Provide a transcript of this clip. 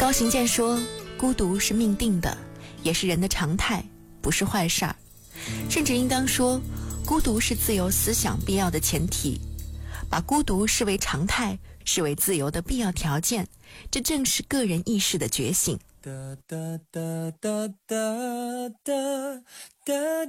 高行健说，孤独是命定的，也是人的常态，不是坏事儿。甚至应当说，孤独是自由思想必要的前提。把孤独视为常态，视为自由的必要条件，这正是个人意识的觉醒。